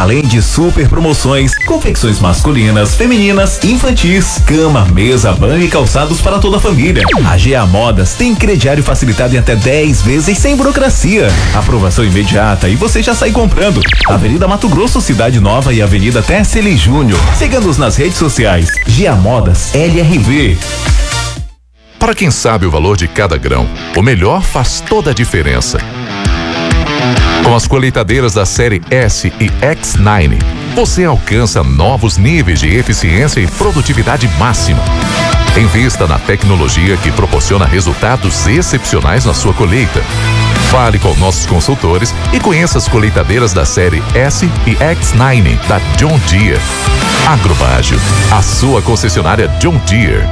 Além de super promoções, confecções masculinas, femininas, infantis, cama, mesa, banho e calçados para toda a família. A GA Modas tem crediário facilitado em até 10 vezes sem burocracia. Aprovação imediata e você já sai comprando. Avenida Mato Grosso, Cidade Nova e Avenida Tesseli Júnior. Siga-nos nas redes sociais. GA Modas LRV. Para quem sabe o valor de cada grão, o melhor faz toda a diferença. Com as colheitadeiras da série S e X9, você alcança novos níveis de eficiência e produtividade máxima. Invista na tecnologia que proporciona resultados excepcionais na sua colheita. Fale com nossos consultores e conheça as colheitadeiras da série S e X9 da John Deere. Agrobágio, a sua concessionária John Deere.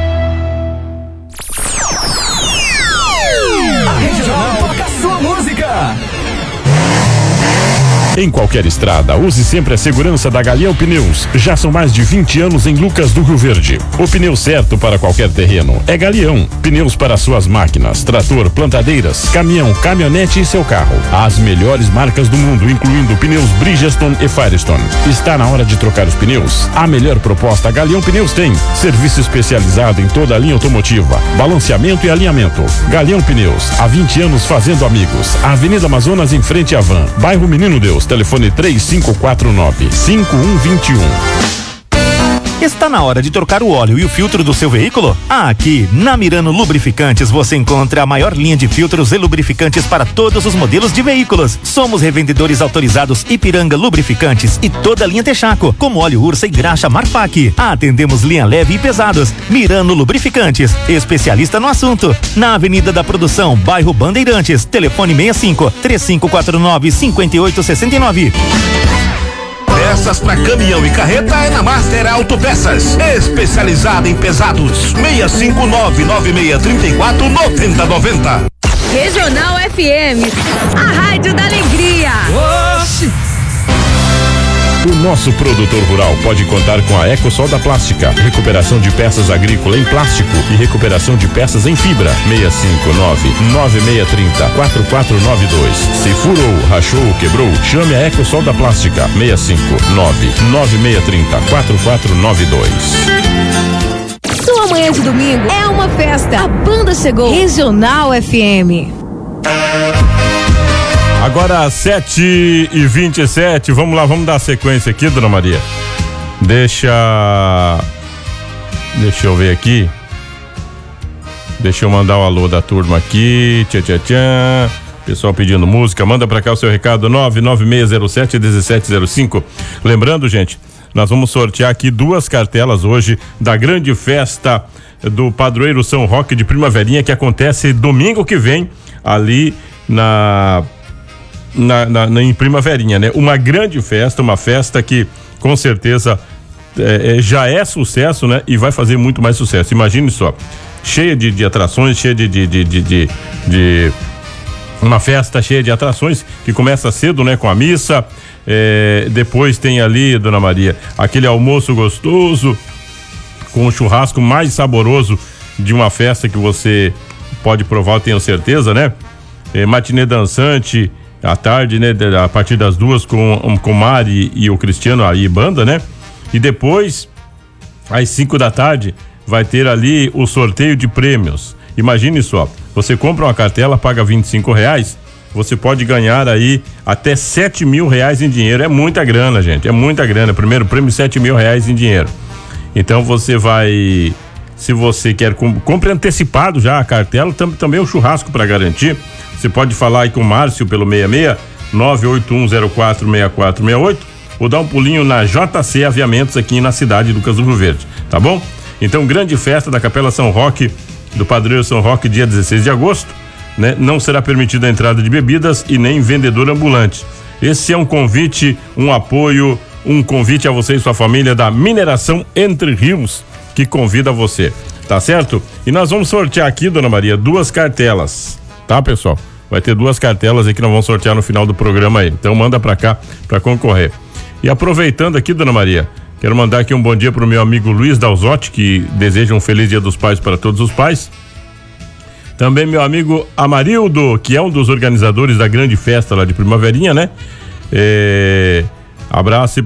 A Regional toca a sua música. Em qualquer estrada, use sempre a segurança da Galeão Pneus. Já são mais de 20 anos em Lucas do Rio Verde. O pneu certo para qualquer terreno é Galeão. Pneus para suas máquinas, trator, plantadeiras, caminhão, caminhonete e seu carro. As melhores marcas do mundo, incluindo pneus Bridgestone e Firestone. Está na hora de trocar os pneus? A melhor proposta a Galeão Pneus tem. Serviço especializado em toda a linha automotiva, balanceamento e alinhamento. Galeão Pneus, há 20 anos fazendo amigos. Avenida Amazonas em frente à Van. Bairro Menino Deus. Telefone 3549-5121. Está na hora de trocar o óleo e o filtro do seu veículo? Aqui, na Mirano Lubrificantes, você encontra a maior linha de filtros e lubrificantes para todos os modelos de veículos. Somos revendedores autorizados Ipiranga Lubrificantes e toda a linha Texaco, como óleo Ursa e graxa Marfac. Atendemos linha leve e pesados. Mirano Lubrificantes, especialista no assunto. Na Avenida da Produção, bairro Bandeirantes. Telefone 65-3549-5869. Peças para caminhão e carreta é na Master Autopeças, especializada em pesados. 659-9634-9090. Regional FM, a rádio da alegria. Oxi. O nosso produtor rural pode contar com a EcoSol da Plástica, recuperação de peças agrícolas em plástico e recuperação de peças em fibra. 659-9630-4492. Se furou, rachou ou quebrou, chame a EcoSol da Plástica. 659-9630-4492. Sua manhã de domingo é uma festa. A banda chegou. Regional FM. Agora 7h27, vamos lá, vamos dar sequência aqui, dona Maria. Deixa eu ver aqui. Deixa eu mandar o alô da turma aqui. Tchau. Pessoal pedindo música, manda pra cá o seu recado, 99607-1705. Lembrando, gente, nós vamos sortear aqui 2 cartelas hoje da grande festa do Padroeiro São Roque de Primaverinha, que acontece domingo que vem, ali em Primaverinha, né? Uma grande festa, uma festa que com certeza já é sucesso, né? E vai fazer muito mais sucesso. Imagine só, cheia de atrações, cheia de uma festa cheia de atrações que começa cedo, né? Com a missa, depois tem ali, dona Maria, aquele almoço gostoso com o churrasco mais saboroso de uma festa que você pode provar, eu tenho certeza, né? Matinê dançante à tarde, né? A partir das 2 com Mari e o Cristiano aí, banda, né? E depois, às 5 da tarde, vai ter ali o sorteio de prêmios. Imagine só, você compra uma cartela, paga R$25, você pode ganhar aí até R$7.000 em dinheiro. É muita grana, gente, é muita grana. Primeiro prêmio, R$7.000 em dinheiro. Então você vai, se você quer, compre antecipado já a cartela, também o churrasco para garantir. Você pode falar aí com o Márcio pelo 66-98104-6468 ou dar um pulinho na JC Aviamentos aqui na cidade de Lucas do Rio Verde, tá bom? Então, grande festa da Capela São Roque, do Padroeiro São Roque, dia 16 de agosto, né? Não será permitida a entrada de bebidas e nem vendedor ambulante. Esse é um convite, um apoio, um convite a você e sua família da Mineração Entre Rios, que convida você, tá certo? E nós vamos sortear aqui, dona Maria, 2 cartelas, tá, pessoal? Vai ter 2 cartelas aí que nós vamos sortear no final do programa aí. Então manda pra cá pra concorrer. E aproveitando aqui, dona Maria, quero mandar aqui um bom dia pro meu amigo Luiz Dalzotti, que deseja um feliz Dia dos Pais para todos os pais. Também meu amigo Amarildo, que é um dos organizadores da grande festa lá de Primaverinha, né? Abraço